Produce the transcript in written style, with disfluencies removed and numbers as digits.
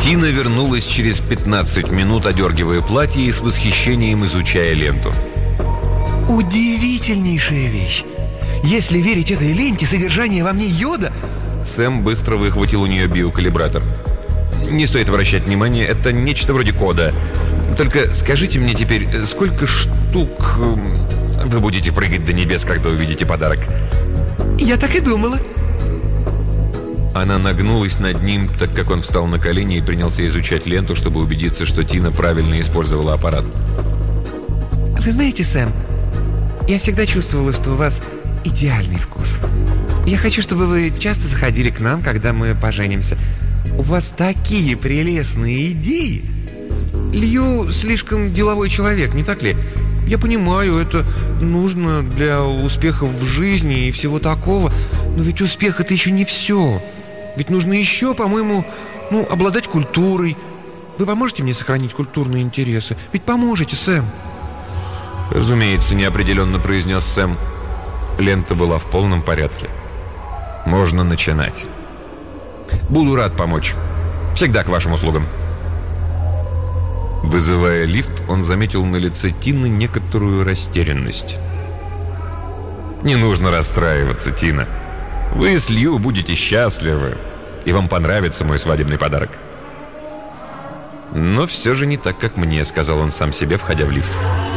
Тина вернулась через 15 минут, одергивая платье и с восхищением изучая ленту. Удивительнейшая вещь. Если верить этой ленте, содержание во мне йода... Сэм быстро выхватил у нее биокалибратор. Не стоит обращать внимания, это нечто вроде кода. Только скажите мне теперь, сколько штук вы будете прыгать до небес, когда увидите подарок? Я так и думала. Она нагнулась над ним, так как он встал на колени и принялся изучать ленту, чтобы убедиться, что Тина правильно использовала аппарат. Вы знаете, Сэм, я всегда чувствовала, что у вас идеальный вкус. Я хочу, чтобы вы часто заходили к нам, когда мы поженимся. У вас такие прелестные идеи. Лью слишком деловой человек, не так ли? Я понимаю, это нужно для успехов в жизни и всего такого. Но ведь успех — это еще не все. Ведь нужно еще, по-моему, обладать культурой. Вы поможете мне сохранить культурные интересы? Ведь поможете, Сэм. Разумеется, неопределенно произнес Сэм. Лента была в полном порядке. Можно начинать. Буду рад помочь. Всегда к вашим услугам. Вызывая лифт, он заметил на лице Тины некоторую растерянность. Не нужно расстраиваться, Тина. Вы с Лью будете счастливы, и вам понравится мой свадебный подарок. Но все же не так, как мне, сказал он сам себе, входя в лифт.